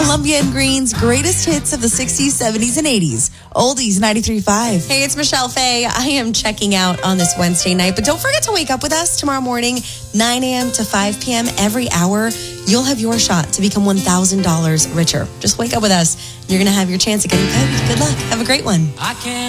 Columbia and Green's greatest hits of the 60s, 70s, and 80s. Oldies 93.5. Hey, it's Michelle Faye. I am checking out on this Wednesday night, but don't forget to wake up with us tomorrow morning, 9 a.m. to 5 p.m. every hour. You'll have your shot to become $1,000 richer. Just wake up with us. You're going to have your chance of getting paid. Good luck. Have a great one. I can't